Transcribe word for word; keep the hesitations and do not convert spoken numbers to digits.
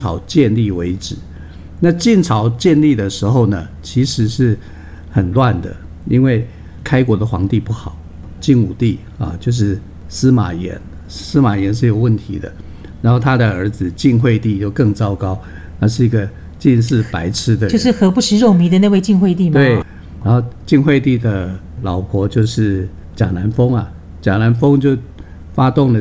朝建立为止。那晋朝建立的时候呢，其实是很乱的，因为开国的皇帝不好，晋武帝啊，就是司马炎，司马炎是有问题的。然后他的儿子晋惠帝就更糟糕，他是一个尽是白痴的人， 就是何不食肉糜的那位晋惠帝吗？ 对，然后晋惠帝的老婆就是贾南风啊，贾南风就发动了